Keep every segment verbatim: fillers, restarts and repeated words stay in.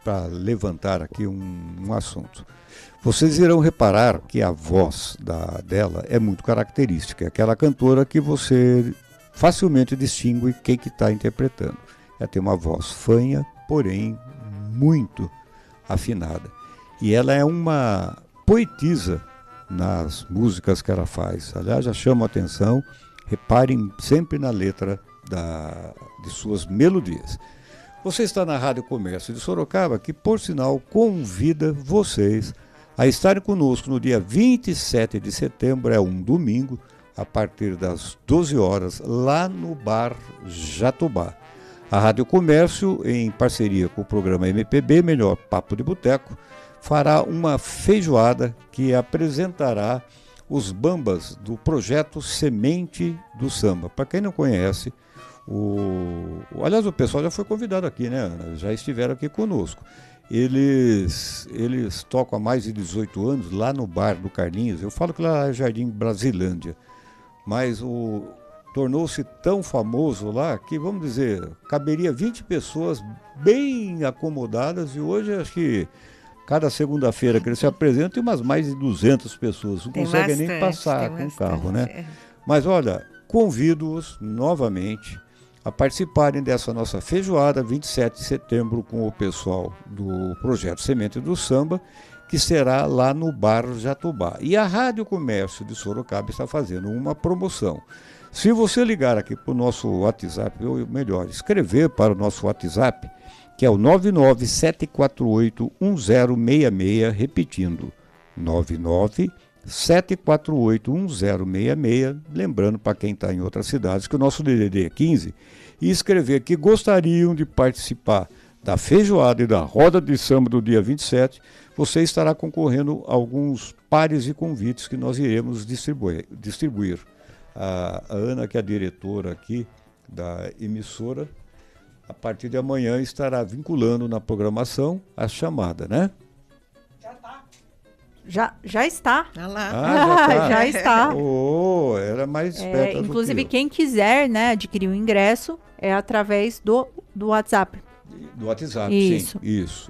para levantar aqui um, um assunto. Vocês irão reparar que a voz da, dela é muito característica. É aquela cantora que você facilmente distingue quem que está interpretando. Ela tem uma voz fanha, porém muito afinada. E ela é uma poetisa nas músicas que ela faz. Aliás, já chama a atenção, reparem sempre na letra da, de suas melodias. Você está na Rádio Comércio de Sorocaba, que, por sinal, convida vocês a estarem conosco no dia vinte e sete de setembro, é um domingo, a partir das doze horas, lá no Bar Jatobá. A Rádio Comércio, em parceria com o programa M P B, Melhor Papo de Boteco, fará uma feijoada que apresentará os bambas do projeto Semente do Samba. Para quem não conhece, o... aliás, o pessoal já foi convidado aqui, né? Já estiveram aqui conosco. Eles, eles tocam há mais de dezoito anos lá no Bar do Carlinhos. Eu falo que lá é Jardim Brasilândia, mas o... tornou-se tão famoso lá que, vamos dizer, caberia vinte pessoas bem acomodadas, e hoje acho que cada segunda-feira que ele se apresenta tem umas mais de duzentas pessoas, não conseguem nem passar com o carro, né? É. Mas olha, convido-os novamente a participarem dessa nossa feijoada vinte e sete de setembro com o pessoal do projeto Semente do Samba, que será lá no Bar Jatobá. E a Rádio Comércio de Sorocaba está fazendo uma promoção. Se você ligar aqui para o nosso WhatsApp, ou melhor, escrever para o nosso WhatsApp, que é o nove nove sete quatro oito um zero seis seis, repetindo, nove nove sete quatro oito um zero seis seis, lembrando para quem está em outras cidades que o nosso D D D é quinze, e escrever que gostariam de participar da feijoada e da roda de samba do dia vinte e sete, você estará concorrendo a alguns pares de convites que nós iremos distribuir. distribuir. A, a Ana, que é a diretora aqui da emissora, a partir de amanhã estará vinculando na programação a chamada, né? Já está. Já, já está. Ah, lá. Ah, já, tá. Já está. Oh, era mais esperta é, do inclusive, que quem quiser, né, adquirir o ingresso é através do, do WhatsApp. Do WhatsApp, isso. sim. Isso.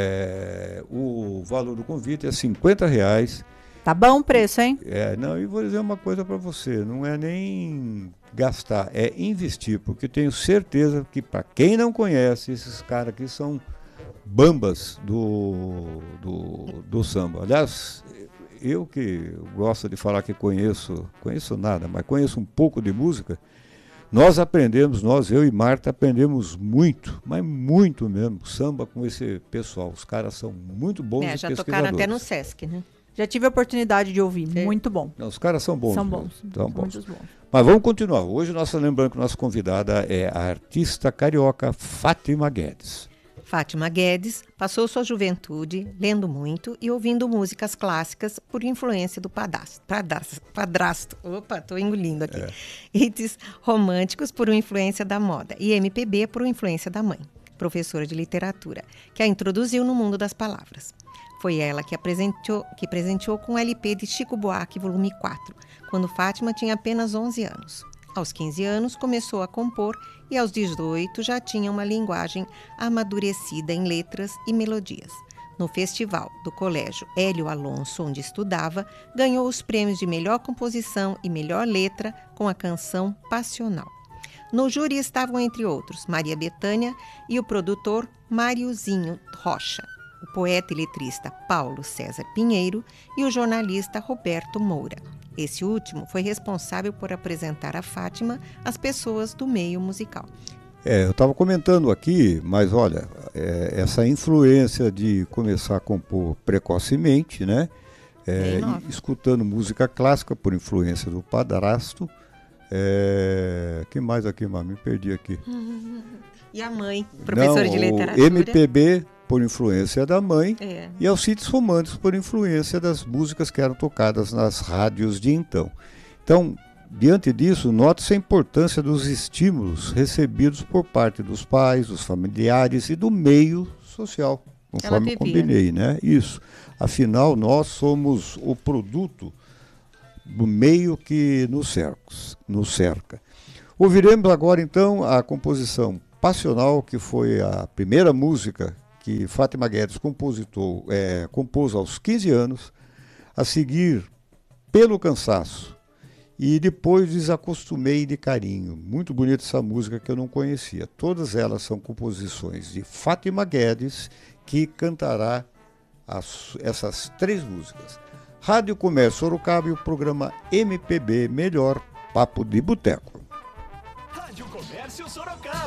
É, o valor do convite é cinquenta reais. Tá bom o preço, hein? É, não, e vou dizer uma coisa para você, não é nem gastar, é investir, porque tenho certeza que, para quem não conhece, esses caras aqui são bambas do, do, do samba. Aliás, eu que gosto de falar que conheço, conheço nada, mas conheço um pouco de música, nós aprendemos, nós, eu e Marta, aprendemos muito, mas muito mesmo, samba com esse pessoal. Os caras são muito bons é, e já tocaram até no Sesc, né? Já tive a oportunidade de ouvir, Sim. muito bom. Não, os caras são bons. São mesmo. bons, São bons. muitos bons. Mas vamos continuar. Hoje, nossa, lembrando que nossa convidada é a artista carioca Fátima Guedes. Fátima Guedes passou sua juventude lendo muito e ouvindo músicas clássicas por influência do padrasto. Padrasto. padrasto. Opa, estou engolindo aqui. É. Hits românticos por influência da moda e M P B por influência da mãe, professora de literatura, que a introduziu no mundo das palavras. Foi ela que apresentou, que presenteou com o L P de Chico Buarque, volume quatro, quando Fátima tinha apenas onze anos. Aos quinze anos, começou a compor e aos dezoito já tinha uma linguagem amadurecida em letras e melodias. No festival do Colégio Hélio Alonso, onde estudava, ganhou os prêmios de melhor composição e melhor letra com a canção Passional. No júri estavam, entre outros, Maria Bethânia e o produtor Máriozinho Rocha, o poeta e letrista Paulo César Pinheiro e o jornalista Roberto Moura. Esse último foi responsável por apresentar a Fátima às pessoas do meio musical. É, eu estava comentando aqui, mas olha, é, essa influência de começar a compor precocemente, né? É, escutando música clássica por influência do padrasto. É, que mais aqui, mas me perdi aqui. E a mãe, professora Não, de literatura. M P B por influência da mãe, é. E aos hits românticos por influência das músicas que eram tocadas nas rádios de então. Então, diante disso, nota-se a importância dos estímulos recebidos por parte dos pais, dos familiares e do meio social, conforme eu combinei, né? Isso. Afinal, nós somos o produto do meio que nos cerca. Nos cerca. Ouviremos agora, então, a composição Passional, que foi a primeira música que Fátima Guedes compositou, é, compôs aos quinze anos, a seguir Pelo Cansaço, e depois Desacostumei de Carinho. Muito bonita essa música que eu não conhecia. Todas elas são composições de Fátima Guedes, que cantará as, essas três músicas. Rádio Comércio Sorocaba e o programa M P B Melhor Papo de Boteco. Rádio Comércio Sorocaba.